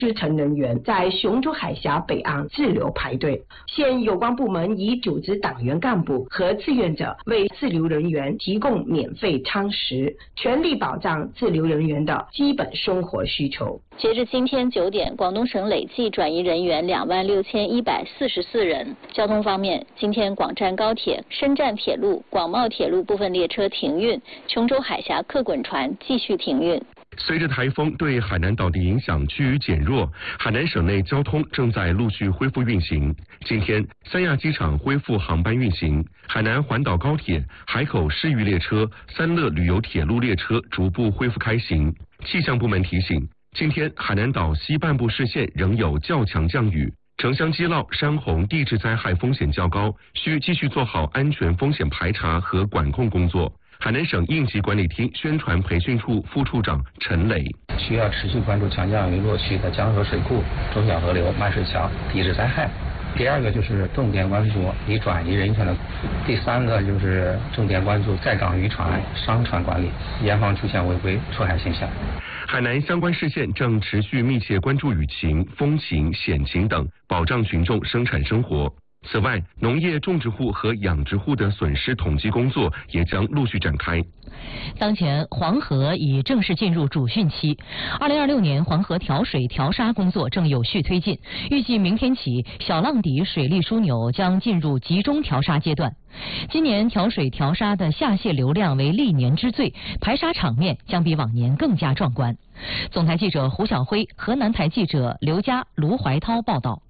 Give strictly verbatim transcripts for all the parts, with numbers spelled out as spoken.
支层人员在雄州海峡北岸滞留排队。现有关部门已组织党员干部和志愿者为滞留人员提供免费餐食，全力保障滞留人员的基本生活需求。 截至今天九点，广东省累计转移人员两万六千一百四十四人。交通方面，今天广湛高铁、深湛铁路、广茂铁路部分列车停运，琼州海峡客滚船继续停运。 随着台风对海南岛的影响趋于减弱，海南省内交通正在陆续恢复运行。今天，三亚机场恢复航班运行，海南环岛高铁、海口市域列车、三乐旅游铁路列车逐步恢复开行。气象部门提醒，今天海南岛西半部市县仍有较强降雨，城乡基涝、山洪地质灾害风险较高，需继续做好安全风险排查和管控工作。海南省应急管理厅宣传培训处副处长陈磊： 需要持续关注强降雨落区的江河水库、中小河流、漫水桥、地质灾害。第二个就是重点关注已转移人员的，第三个就是重点关注在港渔船、商船管理，严防出现违规出海现象。 海南相关市县正持续密切关注雨情、风情、险情等，保障群众生产生活。此外，农业种植户和养殖户的损失统计工作也将陆续展开。 当前，黄河已正式进入主汛期。二零二六年黄河调水调沙工作正有序推进，预计明天起，小浪底水利枢纽将进入集中调沙阶段。今年调水调沙的下泄流量为历年之最，排沙场面将比往年更加壮观。总台记者胡晓辉，河南台记者刘佳、卢怀涛报道。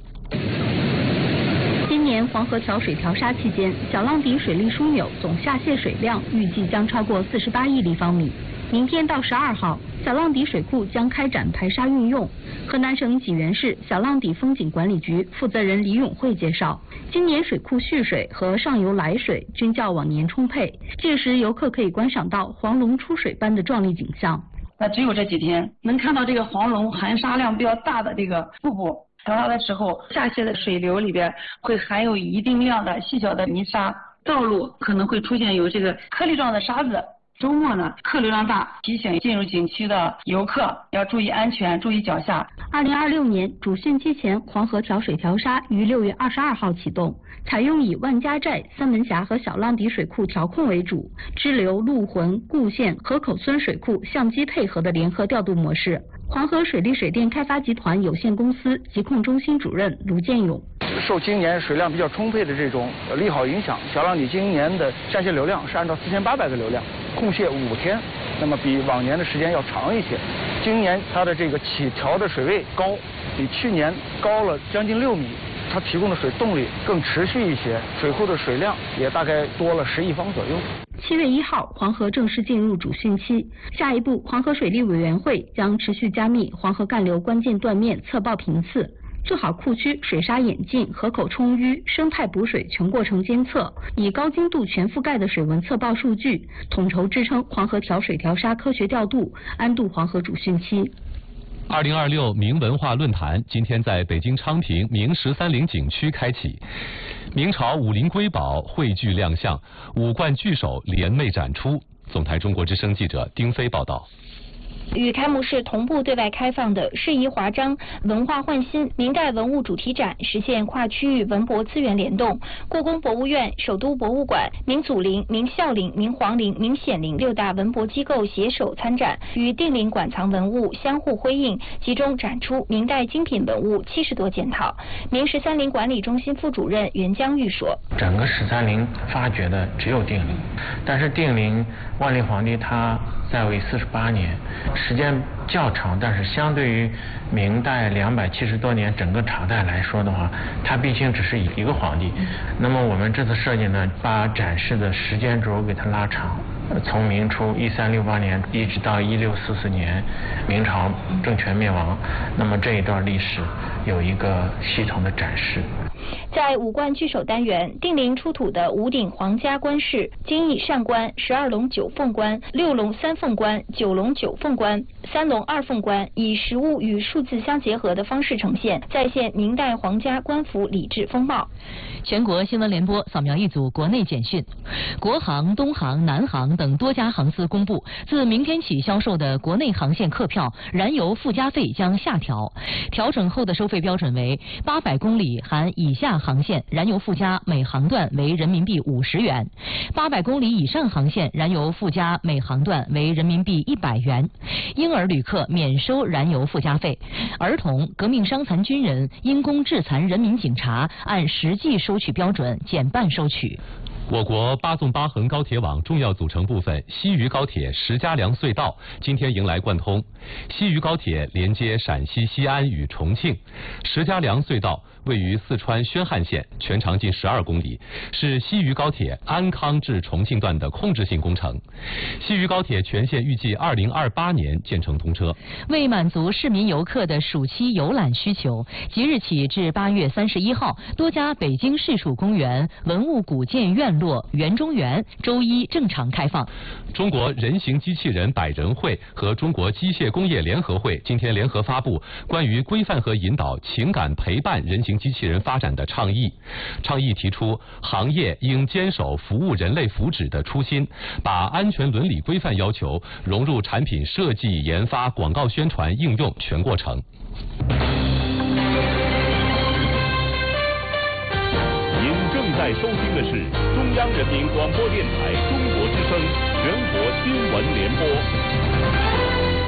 今年黄河调水调沙期间，小浪底水利枢纽总下泄水量预计将超过四十八亿立方米。明天到十二号，小浪底水库将开展排沙运用。河南省济源市小浪底风景管理局负责人李永慧介绍，今年水库蓄水和上游来水均较往年充沛，届时游客可以观赏到黄龙出水般的壮丽景象。 那只有这几天能看到这个黄龙含沙量比较大的这个瀑布。调沙的时候，下泄的水流里边会含有一定量的细小的泥沙，道路可能会出现有这个颗粒状的沙子。周末呢，客流量大，提醒进入景区的游客要注意安全，注意脚下。 二零二六年主汛期前，黄河调水调沙于六月二十二号启动，采用以万家寨、三门峡和小浪底水库调控为主，支流、陆浑、固县、河口村水库相机配合的联合调度模式。黄河水利水电开发集团有限公司疾控中心主任卢建勇： 受今年水量比较充沛的这种利好影响，小浪底今年的下泄流量是按照四千八百个流量，控泄五天，那么比往年的时间要长一些。今年它的这个起调的水位高，比去年高了将近六米，它提供的水动力更持续一些，水库的水量也大概多了十亿方左右。 七月一号，黄河正式进入主汛期。下一步，黄河水利委员会将持续加密黄河干流关键断面测报频次，做好库区水沙演进、河口充淤、生态补水全过程监测，以高精度全覆盖的水文测报数据，统筹支撑黄河调水调沙科学调度，安度黄河主汛期。 二零二六明文化论坛今天在北京昌平明十三陵景区开启，明朝武林瑰宝汇聚亮相，五冠聚首联袂展出。总台中国之声记者丁飞报道。 与开幕式同步对外开放的适宜华章文化焕新明代文物主题展，实现跨区域文博资源联动。故宫博物院、首都博物馆、明祖陵、明孝陵、明皇陵、明显陵六大文博机构携手参展，与定陵馆藏文物相互辉映，集中展出明代精品文物七十多件套。明十三陵管理中心副主任袁江玉说：“ 整个十三陵发掘的只有定陵，但是定陵万历皇帝他在位四十八年。”时间较长，但是相对于明代两百七十多年整个朝代来说的话，它毕竟只是一个皇帝。那么我们这次设计呢，把展示的时间轴给它拉长，从明初一三六八年一直到一六四四年，明朝政权灭亡。那么这一段历史有一个系统的展示。 在五冠聚首单元，定陵出土的五顶皇家冠饰、金翼上冠、十二龙九凤冠、六龙三凤冠、九龙九凤冠、三龙二凤冠，以实物与数字相结合的方式呈现，再现明代皇家官服礼制风貌。 全国新闻联播扫描一组国内简讯：国航、东航、南航等多家航司公布，自明天起销售的国内航线客票燃油附加费将下调，调整后的收费标准为八百公里含以下航线燃油附加每航段为人民币五十元，八百公里以上航线燃油附加每航段为人民币一百元。婴儿旅客免收燃油附加费，儿童、革命伤残军人、因公致残人民警察按实际收取标准减半收取。 我国八纵八横高铁网重要组成部分西渝高铁石家梁隧道今天迎来贯通。西渝高铁连接陕西西安与重庆，石家梁隧道位于四川宣汉县，全长近十二公里，是西渝高铁安康至重庆段的控制性工程。西渝高铁全线预计二零二八年建成通车。 为满足市民游客的暑期游览需求，即日起至八月三十一号，多家北京市属公园、文物古建院落、园中园周一正常开放。 中国人形机器人百人会和中国机械工业联合会今天联合发布关于规范和引导情感陪伴人形机器人发展的倡议。倡议提出，行业应坚守服务人类福祉的初心，把安全伦理规范要求融入产品设计、研发、广告宣传、应用全过程。 您正在收听的是中央人民广播电台中国之声全国新闻联播。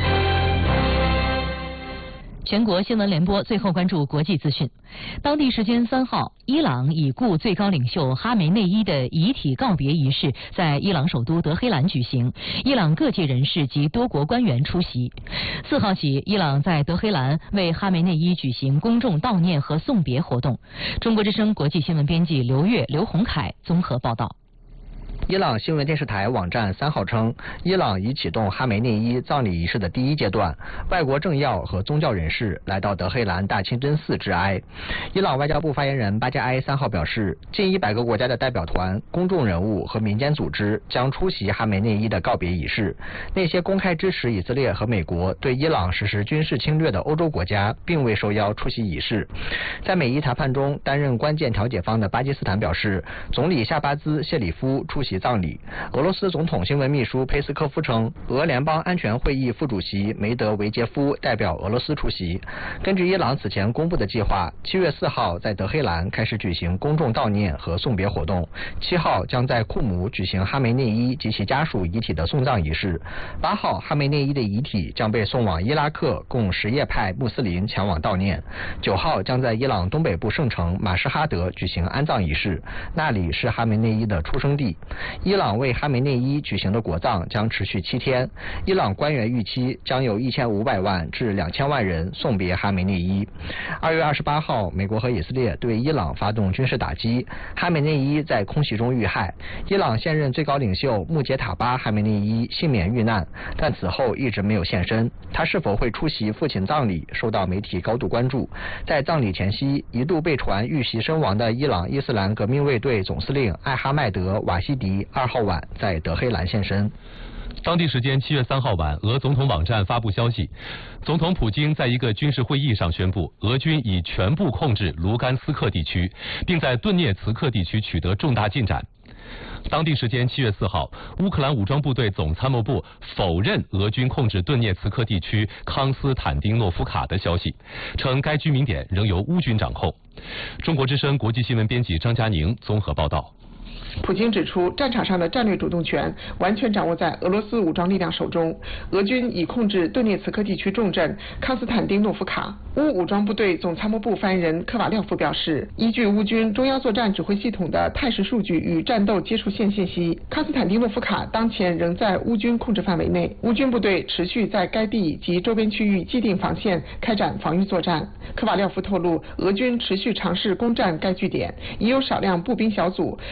全国新闻联播最后关注国际资讯。当地时间三号，伊朗已故最高领袖哈梅内伊的遗体告别仪式在伊朗首都德黑兰举行，伊朗各界人士及多国官员出席。四号起，伊朗在德黑兰为哈梅内伊举行公众悼念和送别活动。中国之声国际新闻编辑刘月、刘洪凯综合报道。 伊朗新闻电视台网站三号称，伊朗已启动哈梅内伊葬礼仪式的第一阶段，外国政要和宗教人士来到德黑兰大清真寺致哀。伊朗外交部发言人巴加埃三号表示，近一百个国家的代表团、公众人物和民间组织将出席哈梅内伊的告别仪式。那些公开支持以色列和美国对伊朗实施军事侵略的欧洲国家并未受邀出席仪式。在美伊谈判中担任关键调解方的巴基斯坦表示，总理夏巴兹谢里夫出席葬礼。俄罗斯总统新闻秘书佩斯科夫称，俄联邦安全会议副主席梅德韦杰夫代表俄罗斯出席。根据伊朗此前公布的计划，七月四号在德黑兰开始举行公众悼念和送别活动，七号将在库姆举行哈梅内伊及其家属遗体的送葬仪式，八号哈梅内伊的遗体将被送往伊拉克，供什叶派穆斯林前往悼念，九号将在伊朗东北部圣城马什哈德举行安葬仪式，那里是哈梅内伊的出生地。伊朗为哈梅内伊举行的国葬将持续七天，伊朗官员预期将有一千五百万至两千万人送别哈梅内伊。二月二十八号，美国和以色列对伊朗发动军事打击，哈梅内伊在空袭中遇害。伊朗现任最高领袖穆杰塔巴哈梅内伊幸免遇难，但此后一直没有现身。他是否会出席父亲葬礼，受到媒体高度关注。在葬礼前夕，一度被传遇袭身亡的伊朗伊斯兰革命卫队总司令艾哈迈德·瓦西迪二号晚在德黑兰现身。 当地时间七月三号晚，俄总统网站发布消息，总统普京在一个军事会议上宣布，俄军已全部控制卢甘斯克地区，并在顿涅茨克地区取得重大进展。当地时间七月四号，乌克兰武装部队总参谋部否认俄军控制顿涅茨克地区康斯坦丁诺夫卡的消息，称该居民点仍由乌军掌控。中国之声国际新闻编辑张佳宁综合报道。 普京指出，战场上的战略主动权完全掌握在俄罗斯武装力量手中，俄军已控制顿涅茨克地区重镇康斯坦丁诺夫卡。乌武装部队总参谋部发言人科瓦廖夫表示，依据乌军中央作战指挥系统的态势数据与战斗接触线信息，康斯坦丁诺夫卡当前仍在乌军控制范围内，乌军部队持续在该地及周边区域既定防线开展防御作战。科瓦廖夫透露，俄军持续尝试攻占该据点，已有少量步兵小组向乌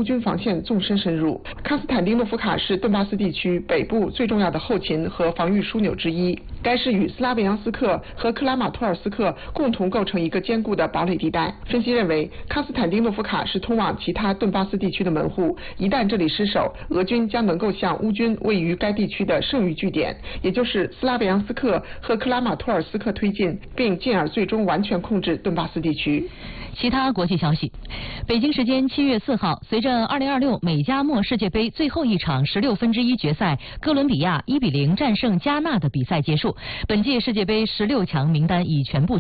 乌军防线纵深深入。康斯坦丁诺夫卡是顿巴斯地区北部最重要的后勤和防御枢纽之一，该市与斯拉维扬斯克和克拉马托尔斯克共同构成一个坚固的堡垒地带。分析认为，康斯坦丁诺夫卡是通往其他顿巴斯地区的门户，一旦这里失守，俄军将能够向乌军位于该地区的剩余据点，也就是斯拉维扬斯克和克拉马托尔斯克推进，并进而最终完全控制顿巴斯地区。 其他国际消息，北京时间七月四号，随着二零二六美加墨世界杯最后一场十六分之一决赛哥伦比亚一比零战胜加纳的比赛结束，本届世界杯十六强名单已全部